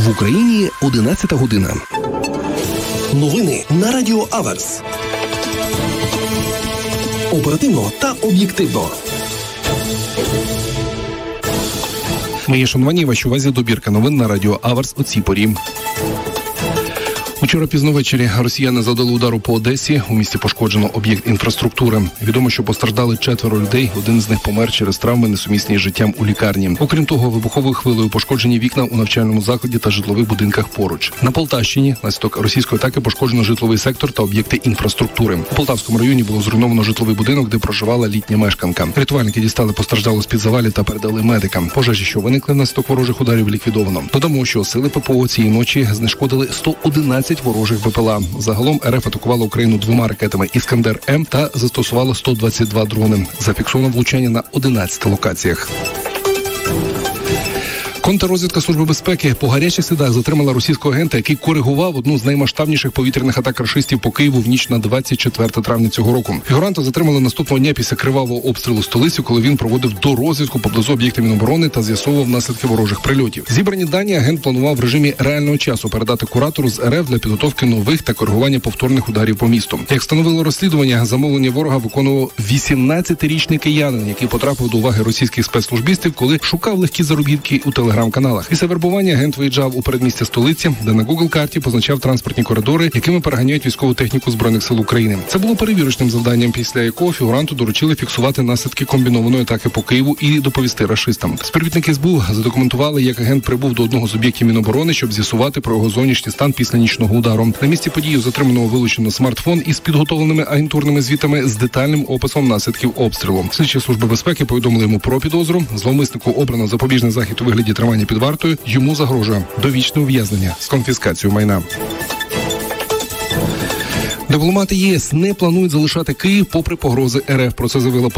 В Україні 11 година. Новини на Радіо Аверс. Оперативно та об'єктивно. Мої шановані, вашій увазі добірка новин на Радіо Аверс у цій порі. Вчора пізно ввечері росіяни завдали удару по Одесі. У місті пошкоджено об'єкт інфраструктури. Відомо, що постраждали 4 людей. Один з них помер через травми, несумісні з життям у лікарні. Окрім того, вибуховою хвилею пошкоджені вікна у навчальному закладі та житлових будинках поруч. На Полтавщині внаслідок російської атаки пошкоджено житловий сектор та об'єкти інфраструктури. У Полтавському районі було зруйновано житловий будинок, де проживала літня мешканка. Рятувальники дістали постраждалу з-під завалів та передали медикам. Пожежі, що виникли внаслідок ворожих ударів, ліквідовано. Додамо, що сили ППО цієї ночі знешкодили 111 ворожих БПЛА. Загалом РФ атакувала Україну 2 ракетами «Іскандер-М» та застосувала 122 дрони. Зафіксовано влучання на 11 локаціях. Контррозвідка Служби безпеки по гарячих слідах затримала російського агента, який коригував одну з наймасштабніших повітряних атак рашистів по Києву в ніч на 24 травня цього року. Фігуранта затримали наступного дня після кривавого обстрілу столиці, коли він проводив дорозвідку поблизу об'єктів Міноборони та з'ясовував наслідки ворожих прильотів. Зібрані дані агент планував в режимі реального часу передати куратору з РФ для підготовки нових та коригування повторних ударів по місту. Як встановило розслідування, замовлення ворога виконував 18-річний киянин, який потрапив до уваги російських спецслужбістів, коли шукав легкі заробітки у телеграм-каналах. Після вербування агент виїжджав у передмістя столиці, де на Google-карті позначав транспортні коридори, якими переганяють військову техніку Збройних сил України. Це було перевірочним завданням, після якого фігуранту доручили фіксувати наслідки комбінованої атаки по Києву і доповісти рашистам. Співробітники СБУ задокументували, як агент прибув до одного з об'єктів Міноборони, щоб з'ясувати про його зовнішній стан після нічного удару. На місці події затриманого вилучено смартфон із підготовленими агентурними звітами з детальним описом наслідків обстрілу. Слідчі Служби безпеки повідомили йому про підозру. Зловмиснику обрано запобіжний захід у вигляді тримання під вартою. Йому загрожує довічне ув'язнення з конфіскацією майна. Дипломати ЄС не планують залишати Київ попри погрози РФ. Про це заявила